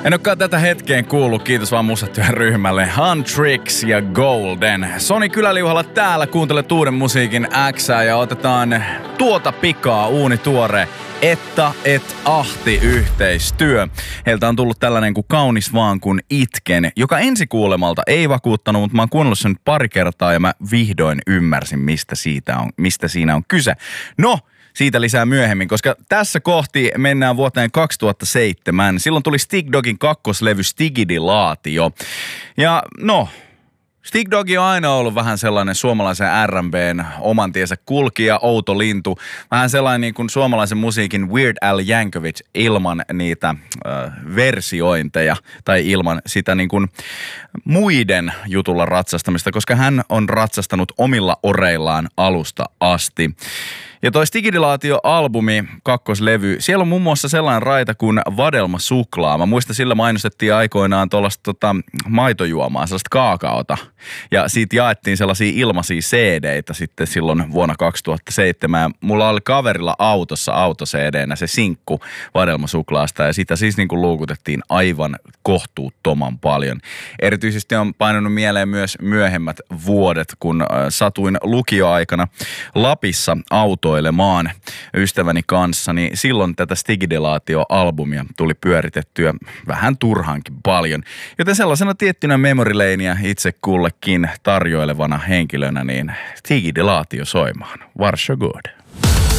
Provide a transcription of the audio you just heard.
En olekaan tätä hetkeen kuullut, kiitos vaan musatyön ryhmälle. Huntrix ja Golden. Soni Kyläliuhalla täällä, kuuntelet uuden musiikin Xää ja otetaan tuota pikaa uunituore Etta et Ahti -yhteistyö. Heiltä on tullut tällainen kuin Kaunis vaan kun itken, joka ensikuulemalta ei vakuuttanut, mutta mä oon kuunnellut sen nyt pari kertaa ja mä vihdoin ymmärsin, mistä siinä on kyse. No, siitä lisää myöhemmin, koska tässä kohti mennään vuoteen 2007. Silloin tuli Stig Dogin kakkoslevy Stigidilaatio. Ja no, Stig Dog on aina ollut vähän sellainen suomalaisen R&B:n oman tiensä kulkija, outo lintu. Vähän sellainen niin kuin suomalaisen musiikin Weird Al Yankovic ilman niitä versiointeja tai ilman sitä niin kuin muiden jutulla ratsastamista, koska hän on ratsastanut omilla oreillaan alusta asti. Ja toi Stigidilaatio-albumi, kakkoslevy, siellä on muun muassa sellainen raita kuin Vadelma suklaa. Mä muistan, sillä mainostettiin aikoinaan tuollaista maitojuomaa, sellaista kaakaota. Ja siitä jaettiin sellaisia ilmaisia CD-tä sitten silloin vuonna 2007. Mulla oli kaverilla autossa auto-CD-nä se sinkku Vadelma suklaasta ja sitä siis niin kuin luukutettiin aivan kohtuuttoman paljon. Erityisesti on painanut mieleen myös myöhemmät vuodet, kun satuin lukioaikana Lapissa autoilemaan ystäväni kanssa, niin silloin tätä Stigidilaatio-albumia tuli pyöritettyä vähän turhankin paljon. Joten sellaisena tiettynä memory lanea itse kullekin tarjoilevana henkilönä, niin Stigidilaatio soimaan. Varsågod.